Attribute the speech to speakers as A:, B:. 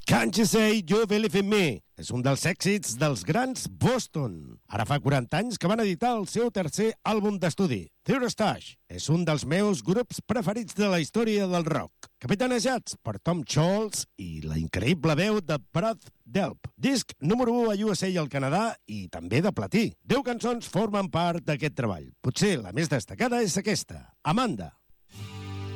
A: Can't You Say You Believe in Me és un dels èxits dels grans Boston. Ara fa 40 anys que van editar el seu tercer àlbum d'estudi. Theostash és un dels meus grups preferits de la història del rock, capitanejats per Tom Scholz i la increïble veu de Brad Delp. Disc número 1 a USA i al Canadà i també de platí. 10 cançons formen part d'aquest treball. Potser la més destacada és aquesta, Amanda.